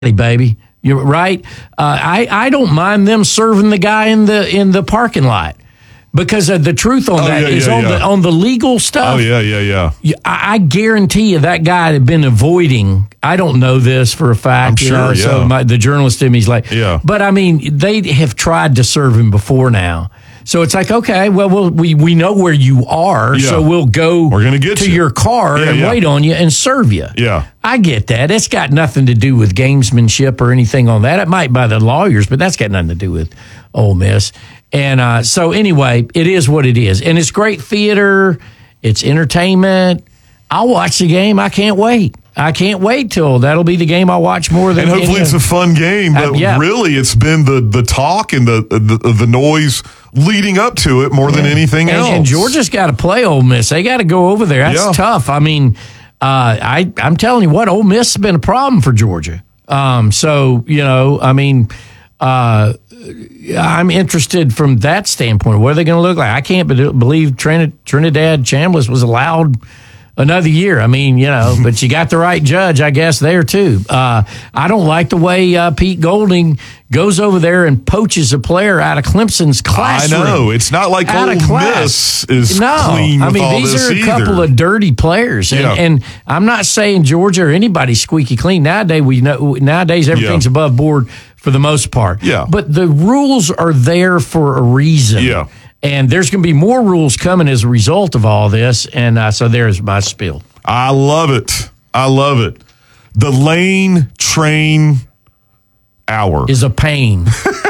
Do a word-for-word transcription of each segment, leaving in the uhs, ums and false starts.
baby. You're right. Uh, I I don't mind them serving the guy in the in the parking lot because uh, the truth on oh, that yeah, is yeah, on yeah. the on the legal stuff. Oh yeah, yeah, yeah. You, I, I guarantee you that guy had been avoiding. I don't know this for a fact. I'm you sure. know, Yeah. So my, the journalist in me is like, yeah. But I mean, they have tried to serve him before now. So it's like, okay, well, we'll we we know where you are, Yeah. so we'll go We're gonna get to you. your car Yeah, and yeah. wait on you and serve you. Yeah. I get that. It's got nothing to do with gamesmanship or anything on that. It might by the lawyers, but that's got nothing to do with Ole Miss. And uh, so anyway, it is what it is. And it's great theater. It's entertainment. I'll watch the game. I can't wait. I can't wait till that'll be the game I'll watch more than And hopefully any it's a fun game, but Uh, yeah. really it's been the, the talk and the, the the noise leading up to it more than anything and, else. And Georgia's got to play Ole Miss. They got to go over there. That's Yeah. tough. I mean, uh, I I'm telling you what, Ole Miss has been a problem for Georgia. Um, so you know, I mean, uh, I'm interested from that standpoint. What are they going to look like? I can't be- believe Trin- Trinidad Chambliss was allowed another year. I mean, you know, but you got the right judge, I guess, there too. Uh, I don't like the way uh, Pete Golding goes over there and poaches a player out of Clemson's classroom. I know. It's not like Out Ole of class. Miss is no, clean I with mean, all these this are a either. couple of dirty players, and, Yeah. and I'm not saying Georgia or anybody squeaky clean. Nowadays, we know nowadays everything's Yeah. above board for the most part. Yeah. But the rules are there for a reason. Yeah. And there's going to be more rules coming as a result of all this, and uh, so there's my spiel. I love it. I love it. The Lane Train Hour Is a pain.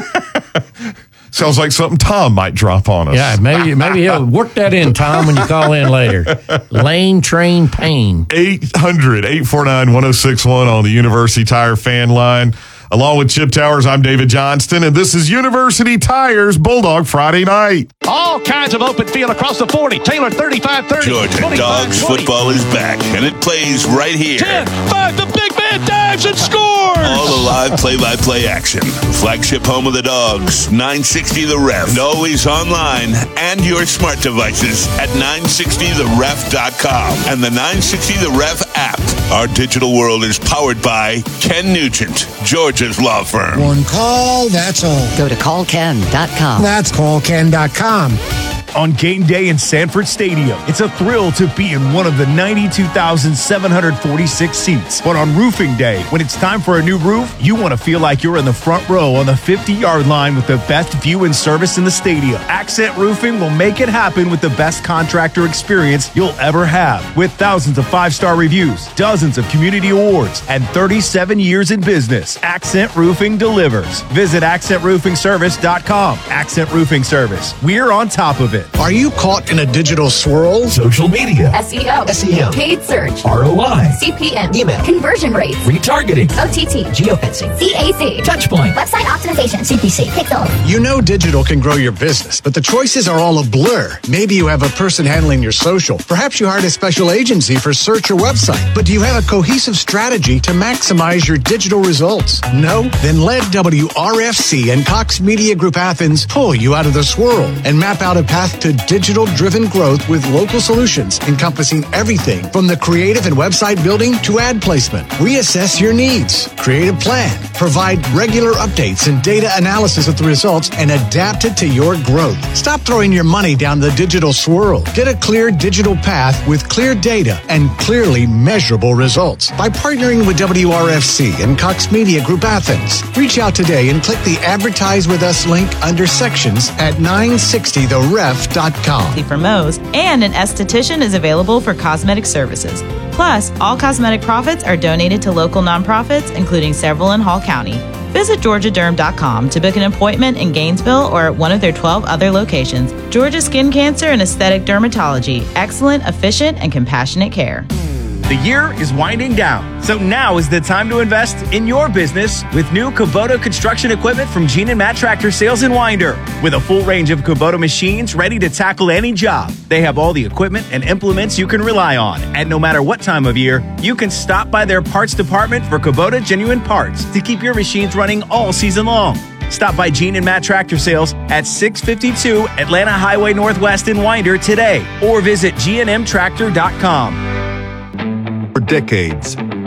sounds like something Tom might drop on us. Yeah, maybe maybe he'll work that in, Tom, when you call in later. Lane Train Pain. eight hundred, eight four nine, one oh six one on the University Tire fan line. Along with Chip Towers, I'm David Johnston, and this is University Tires Bulldog Friday Night. All kinds of open field across the forty. Taylor thirty-five thirty. Georgia Dogs football is back, and it plays right here. ten five, the big man dives and scores! All the live play-by-play action. Flagship home of the Dogs, nine sixty The Ref. And always online and your smart devices at nine sixty the ref dot com and the nine sixty The Ref app. Our digital world is powered by Ken Nugent, Georgia's law firm. One call, that's all. Go to call ken dot com. That's call ken dot com. On game day in Sanford Stadium, it's a thrill to be in one of the ninety-two thousand seven hundred forty-six seats. But on roofing day, when it's time for a new roof, you want to feel like you're in the front row on the fifty-yard line with the best view and service in the stadium. Accent Roofing will make it happen with the best contractor experience you'll ever have. With thousands of five-star reviews, dozens of community awards, and thirty-seven years in business, Accent Roofing delivers. Visit accent roofing service dot com. Accent Roofing Service. We're on top of it. Are you caught in a digital swirl? Social media, S E O, S E M, paid search, R O I, C P M, email, conversion rates, retargeting, O T T, geofencing, C A C, touchpoint, website optimization, C P C, pixel. You know digital can grow your business, but the choices are all a blur. Maybe you have a person handling your social. Perhaps you hired a special agency for search or website. But do you have a cohesive strategy to maximize your digital results? No? Then let W R F C and Cox Media Group Athens pull you out of the swirl and map out a path to digital-driven growth with local solutions encompassing everything from the creative and website building to ad placement. We assess your needs, create a plan, provide regular updates and data analysis of the results, and adapt it to your growth. Stop throwing your money down the digital swirl. Get a clear digital path with clear data and clearly measurable results by partnering with W R F C and Cox Media Group Athens. Reach out today and click the Advertise With Us link under sections at nine sixty the ref dot com. For Moe's, and an esthetician is available for cosmetic services. Plus, all cosmetic profits are donated to local nonprofits, including several in Hall County. Visit georgia derm dot com to book an appointment in Gainesville or at one of their twelve other locations. Georgia Skin Cancer and Aesthetic Dermatology. Excellent, efficient, and compassionate care. The year is winding down, so now is the time to invest in your business with new Kubota construction equipment from Gene and Matt Tractor Sales in Winder. With a full range of Kubota machines ready to tackle any job, they have all the equipment and implements you can rely on. And no matter what time of year, you can stop by their parts department for Kubota genuine parts to keep your machines running all season long. Stop by Gene and Matt Tractor Sales at six fifty-two Atlanta Highway Northwest in Winder today, or visit G and M tractor dot com. For decades,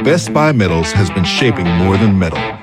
Best Buy Metals has been shaping more than metal.